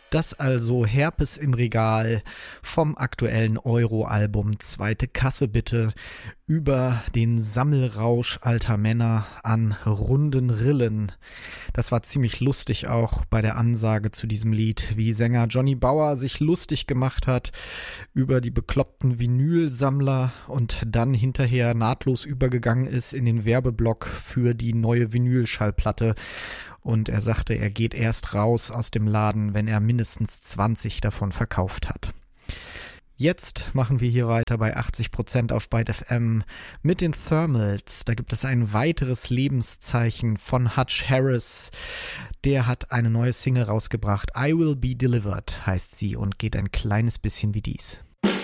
Das also Herpes im Regal vom aktuellen Euro-Album Zweite Kasse bitte über den Sammelrausch alter Männer an runden Rillen. Das war ziemlich lustig auch bei der Ansage zu diesem Lied, wie Sänger Johnny Bauer sich lustig gemacht hat über die bekloppten Vinylsammler und dann hinterher nahtlos übergegangen ist in den Werbeblock für die neue Vinylschallplatte. Und er sagte, er geht erst raus aus dem Laden, wenn er mindestens 20 davon verkauft hat. Jetzt machen wir hier weiter bei 80% auf Byte FM mit den Thermals. Da gibt es ein weiteres Lebenszeichen von Hutch Harris. Der hat eine neue Single rausgebracht. I Will Be Delivered heißt sie und geht ein kleines bisschen wie dies.